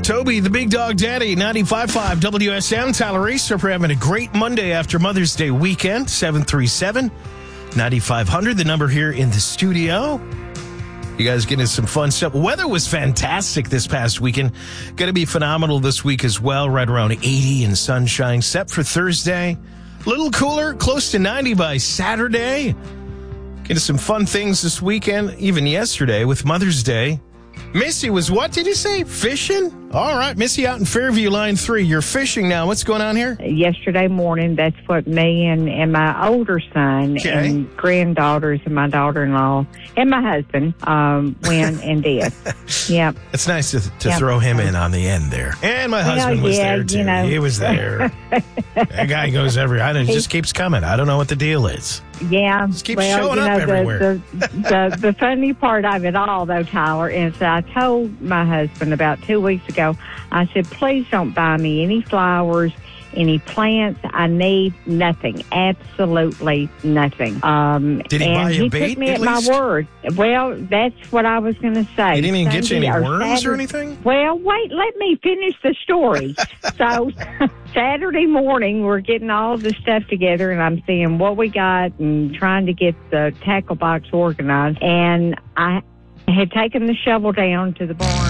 Toby, the Big Dog Daddy, 95.5 WSM. Tyler Reese, hope you're having a great Monday after Mother's Day weekend. 737-9500, the number here in the studio. You guys getting some fun stuff. Weather was fantastic this past weekend. Going to be phenomenal this week as well. Right around 80 and sunshine. Set for Thursday. A little cooler, close to 90 by Saturday. Getting some fun things this weekend, even yesterday with Mother's Day. Missy was, what did you say? Fishing? All right, Missy out in Fairview, line 3. You're fishing now. What's going on here? Yesterday morning, that's what me and my older son and granddaughters and my daughter-in-law and my husband went and did. Yep. It's nice to throw him in on the end there. And my husband was there, too. He was there. That guy goes everywhere. It just keeps coming. I don't know what the deal is. Yeah. Just keeps showing up everywhere. The funny part of it all, though, Tyler, is I told my husband about 2 weeks ago, I said, please don't buy me any flowers, any plants. I need nothing. Absolutely nothing. Did he buy a bait? He took me at my word. Well, that's what I was going to say. He didn't even get you any worms or anything? Well, wait, let me finish the story. So Saturday morning, we're getting all the stuff together, and I'm seeing what we got and trying to get the tackle box organized. And I had taken the shovel down to the barn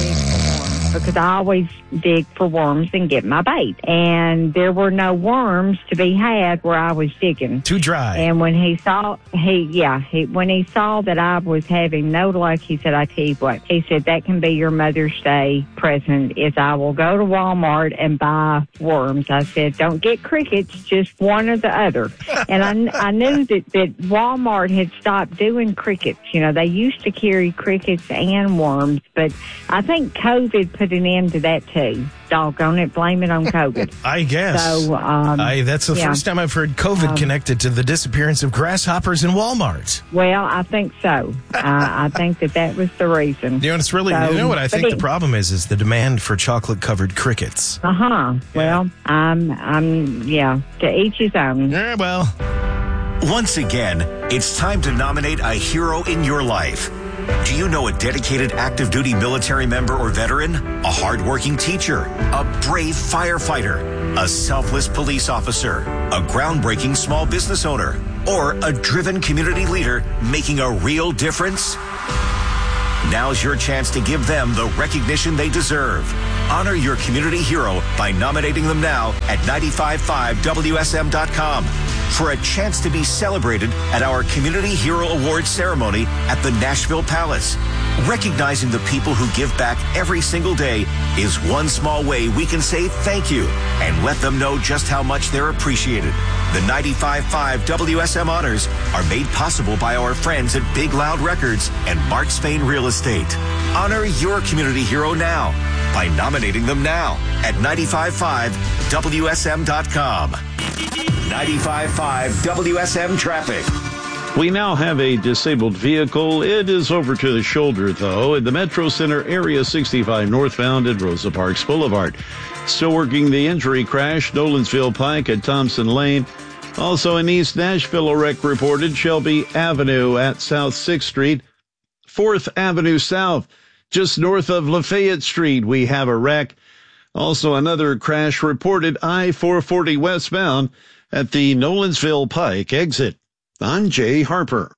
because I always dig for worms and get my bait. And there were no worms to be had where I was digging. Too dry. And when he saw, when he saw that I was having no luck, he said, I tell you what, he said, that can be your Mother's Day present, is I will go to Walmart and buy worms. I said, don't get crickets, just one or the other. And I knew that Walmart had stopped doing crickets. You know, they used to carry crickets and worms, but I think COVID put an end to that too. Doggone it, blame it on COVID. I guess. So, that's the first time I've heard COVID connected to the disappearance of grasshoppers in Walmart. Well, I think so. I think that was the reason. You know, it's really, you know what I think the problem is the demand for chocolate-covered crickets. Yeah. Well, to each his own. Yeah, well. Once again, it's time to nominate a hero in your life. Do you know a dedicated active duty military member or veteran? A hardworking teacher? A brave firefighter? A selfless police officer? A groundbreaking small business owner? Or a driven community leader making a real difference? Now's your chance to give them the recognition they deserve. Honor your community hero by nominating them now at 955WSM.com for a chance to be celebrated at our Community Hero Awards ceremony at the Nashville Palace. Recognizing the people who give back every single day is one small way we can say thank you and let them know just how much they're appreciated. The 95.5 WSM honors are made possible by our friends at Big Loud Records and Mark Spain Real Estate. Honor your community hero now by nominating them now at 955WSM.com. 95.5 WSM Traffic. We now have a disabled vehicle. It is over to the shoulder, though, in the Metro Center area, 65 northbound at Rosa Parks Boulevard. Still working the injury crash, Nolensville Pike at Thompson Lane. Also in East Nashville, a wreck reported, Shelby Avenue at South 6th Street. 4th Avenue South, just north of Lafayette Street, we have a wreck. Also another crash reported, I-440 westbound at the Nolensville Pike exit. I'm Jay Harper.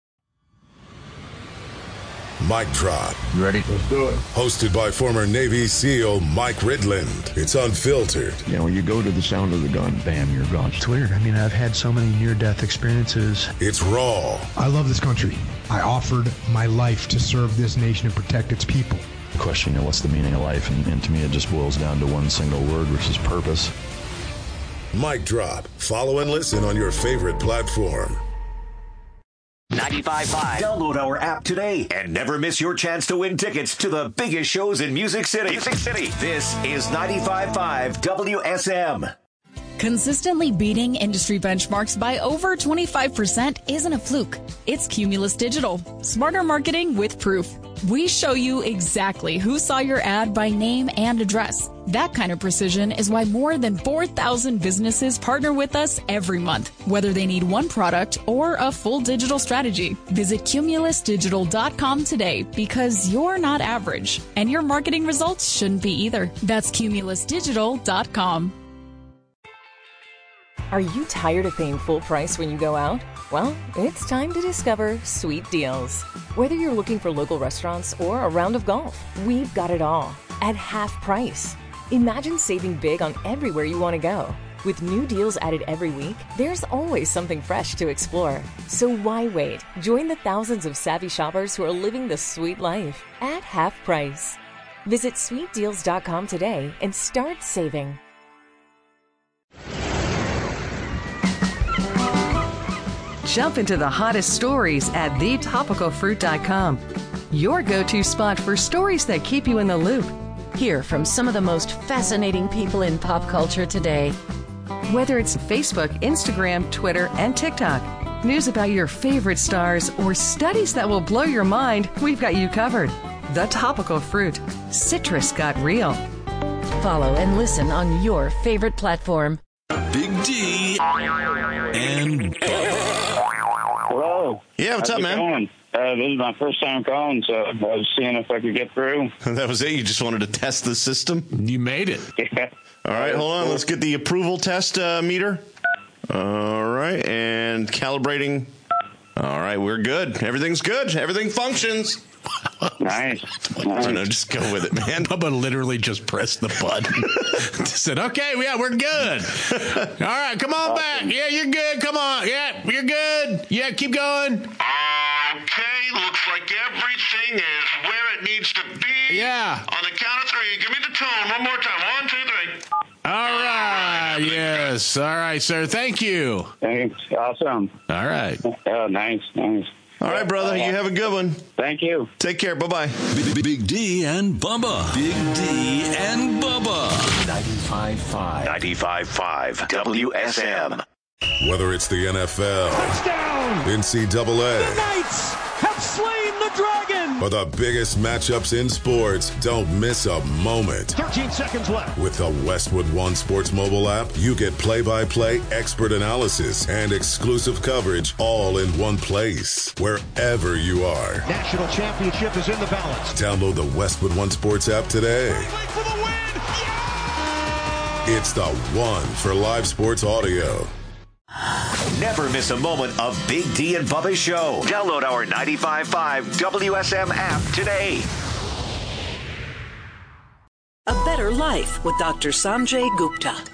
Mic Drop. You ready? Let's do it. Hosted by former Navy SEAL Mike Ridland. It's unfiltered. You know, when you go to the sound of the gun, bam, you're gone. It's weird. I mean, I've had so many near-death experiences. It's raw. I love this country. I offered my life to serve this nation and protect its people. The question, what's the meaning of life? And to me, it just boils down to one single word, which is purpose. Mic Drop. Follow and listen on your favorite platform. 95.5. Download our app today and never miss your chance to win tickets to the biggest shows in Music City. This is 95.5 WSM. Consistently beating industry benchmarks by over 25% isn't a fluke. It's Cumulus Digital. Smarter marketing with proof. We show you exactly who saw your ad by name and address. That kind of precision is why more than 4,000 businesses partner with us every month, whether they need one product or a full digital strategy. Visit cumulusdigital.com today because you're not average, and your marketing results shouldn't be either. That's cumulusdigital.com. Are you tired of paying full price when you go out? Well, it's time to discover Sweet Deals. Whether you're looking for local restaurants or a round of golf, we've got it all at half price. Imagine saving big on everywhere you want to go. With new deals added every week, there's always something fresh to explore. So why wait? Join the thousands of savvy shoppers who are living the sweet life at half price. Visit sweetdeals.com today and start saving. Jump into the hottest stories at thetopicalfruit.com. Your go-to spot for stories that keep you in the loop. Hear from some of the most fascinating people in pop culture today. Whether it's Facebook, Instagram, Twitter, and TikTok, news about your favorite stars, or studies that will blow your mind, we've got you covered. The Topical Fruit. Citrus got real. Follow and listen on your favorite platform. Big D and Hello. Yeah, what's up, man? Going? This is my first time calling, so I was seeing if I could get through. That was it? You just wanted to test the system? you made it. Yeah. All right, hold on. Let's get the approval test meter. All right, and calibrating. All right, we're good. Everything's good. Everything functions. Nice. No, just go with it, man. Bubba literally just pressed the button. Said, okay, yeah, we're good. All right, come on back. Yeah, you're good. Come on. Yeah, you're good. Yeah, keep going. Okay, looks like everything is where it needs to be. Yeah. On the count of three, give me the tone one more time. 1, 2, 3. All right. Yes. All right, sir. Thank you. Thanks. Awesome. All right. Oh, nice. All right, brother. You have a good one. Thank you. Take care. Bye-bye. Big D and Bubba. Big D and Bubba. 95.5. 95.5 WSM. Whether it's the NFL, touchdown, NCAA, the Knights have slain the dragon, or the biggest matchups in sports, don't miss a moment. 13 seconds left. With the Westwood One Sports mobile app, you get play-by-play expert analysis and exclusive coverage all in one place, wherever you are. National championship is in the balance. Download the Westwood One Sports app today. For the win! Yeah! It's the one for live sports audio. Never miss a moment of Big D and Bubba's show. Download our 95.5 WSM app today. A better life with Dr. Sanjay Gupta.